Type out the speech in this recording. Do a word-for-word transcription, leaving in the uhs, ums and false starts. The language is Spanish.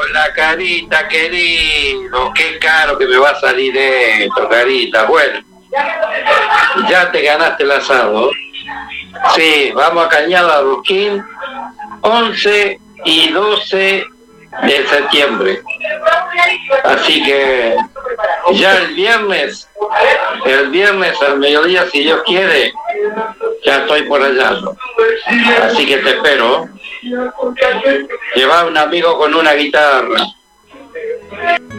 la Carita, querido, qué caro que me va a salir esto, Carita. Bueno, ya te ganaste el asado. Sí, vamos a Cañada Rosquín, once y doce de septiembre. Así que ya el viernes, el viernes al mediodía, si Dios quiere, ya estoy por allá. Así que te espero. Lleva un amigo con una guitarra.